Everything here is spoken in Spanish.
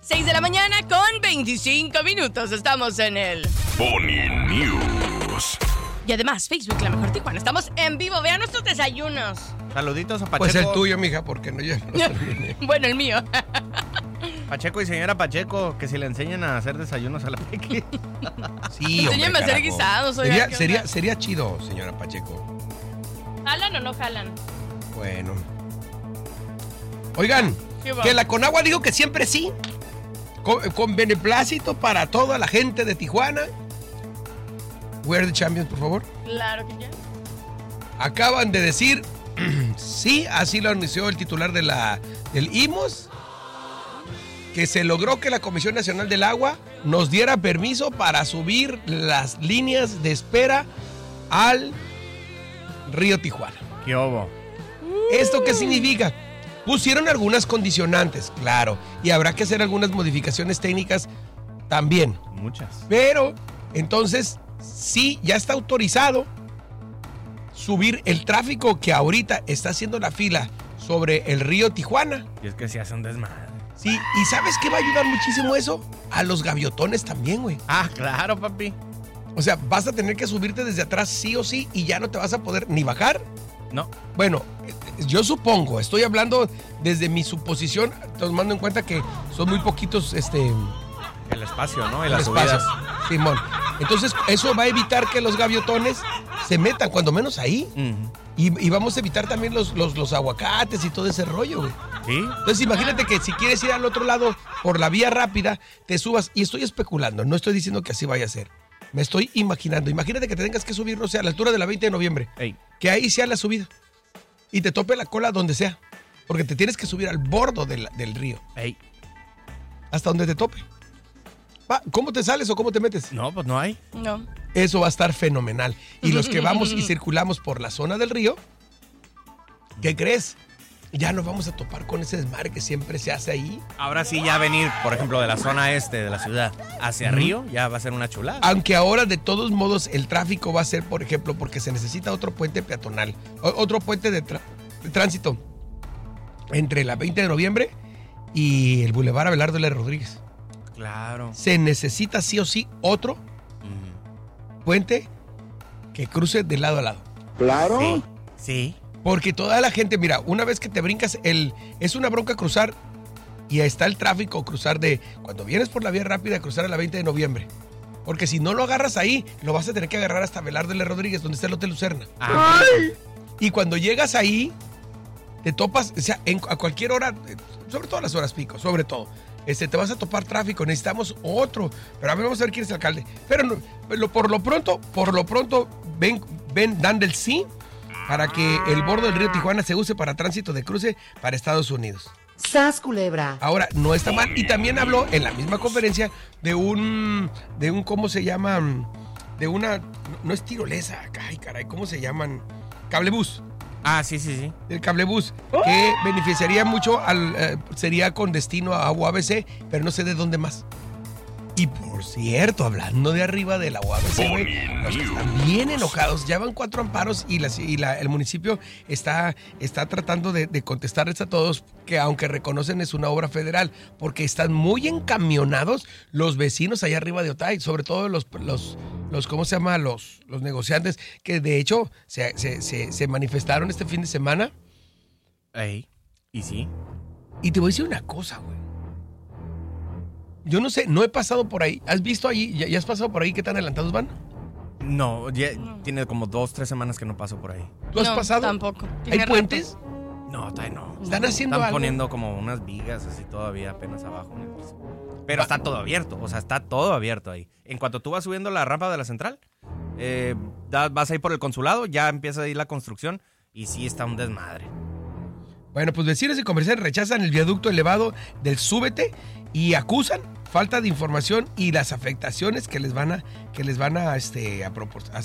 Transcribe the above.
6 de la mañana con 25 minutos. Estamos en el Pony News. Y además, Facebook, La Mejor Tijuana. Estamos en vivo. Vean nuestros desayunos. Saluditos a Pacheco. Pues el tuyo, mija, porque no yo no terminé. Bueno, el mío. Pacheco y señora Pacheco, que si le enseñan a hacer desayunos a la Peque. Sí, Enséñame a hacer carajo. guisados. Oiga, Sería chido, señora Pacheco. ¿Jalan o no jalan? Bueno. Oigan, ¿Qué va? que la Conagua dijo que siempre sí. Con beneplácito para toda la gente de Tijuana. We are the champions, por favor. Claro que ya. Acaban de decir, sí, así lo anunció el titular del IMOS, que se logró que la Comisión Nacional del Agua nos diera permiso para subir las líneas de espera al río Tijuana. ¿Qué hubo? ¿Esto qué significa? Pusieron algunas condicionantes, claro, y habrá que hacer algunas modificaciones técnicas también. Muchas. Pero, entonces, sí, ya está autorizado subir el tráfico que ahorita está haciendo la fila sobre el río Tijuana. Y es que se hace un desmadre. Sí, ¿y sabes qué va a ayudar muchísimo eso? A los gaviotones también, güey. Ah, claro, papi. O sea, vas a tener que subirte desde atrás sí o sí y ya no te vas a poder ni bajar. No. Bueno, yo supongo, estoy hablando desde mi suposición, tomando en cuenta que son muy poquitos, El espacio, ¿no? Y el las espacio. subidas. Simón. Entonces, eso va a evitar que los gaviotones se metan, cuando menos ahí. Ujú. Y vamos a evitar también los aguacates y todo ese rollo, güey. ¿Sí? Entonces, imagínate que si quieres ir al otro lado por la vía rápida, te subas. Y estoy especulando, no estoy diciendo que así vaya a ser. Me estoy imaginando. Imagínate que te tengas que subir, no sé, a la altura de la 20 de noviembre. Ey. Que ahí sea la subida. Y te tope la cola donde sea. Porque te tienes que subir al bordo del río. Ey. Hasta donde te tope. Va, ¿cómo te sales o cómo te metes? No, pues no hay. No. Eso va a estar fenomenal. Y los que vamos y circulamos por la zona del río, ¿qué crees? Ya nos vamos a topar con ese desmadre que siempre se hace ahí. Ahora sí ya venir, por ejemplo, de la zona este de la ciudad hacia Río, ya va a ser una chulada. Aunque ahora de todos modos el tráfico va a ser, por ejemplo, porque se necesita otro puente peatonal, otro puente de tránsito entre la 20 de noviembre y el Boulevard Abelardo L. Rodríguez. Claro. Se necesita sí o sí otro puente que cruce de lado a lado. Claro. Sí. Sí. Porque toda la gente, mira, una vez que te brincas, es una bronca cruzar y ahí está el tráfico cruzar cuando vienes por la vía rápida, cruzar a la 20 de noviembre. Porque si no lo agarras ahí, lo vas a tener que agarrar hasta Abelardo L. Rodríguez, donde está el Hotel Lucerna. ¡Ay! Y cuando llegas ahí, te topas, o sea, a cualquier hora, sobre todo a las horas pico, sobre todo, te vas a topar tráfico, necesitamos otro. Pero a ver, vamos a ver quién es el alcalde. Pero por lo pronto, dan del sí para que el bordo del río Tijuana se use para tránsito de cruce para Estados Unidos. ¡Sas, culebra! Ahora, no está mal. Y también habló en la misma conferencia de un ¿cómo se llama? De una, no es tirolesa, ay caray, ¿cómo se llaman? Cablebús. Ah, sí, sí, sí. Del cablebús, que beneficiaría mucho sería con destino a UABC, pero no sé de dónde más. Y por cierto, hablando de arriba de la UABC, güey, los que están bien enojados, ya van 4 amparos y el municipio está tratando de contestarles a todos que aunque reconocen es una obra federal, porque están muy encamionados los vecinos allá arriba de Otay, sobre todo los ¿cómo se llama? Los negociantes, que de hecho se manifestaron este fin de semana. Ey, ¿y sí? Y te voy a decir una cosa, güey. Yo no sé, no he pasado por ahí. ¿Has visto ahí? ¿Ya has pasado por ahí? ¿Qué tan adelantados van? No, ya tiene como 2-3 semanas que no paso por ahí. ¿Tú has pasado? Tampoco. ¿Hay Tiene puentes? No, todavía no. ¿Están haciendo Están algo? poniendo como unas vigas así todavía apenas abajo en el piso. Pero está todo abierto, o sea, está todo abierto ahí. En cuanto tú vas subiendo la rampa de la central, vas a ir por el consulado, ya empieza ahí la construcción y sí está un desmadre. Bueno, pues vecinos y comerciantes rechazan el viaducto elevado del Súbete y acusan falta de información y las afectaciones que les van a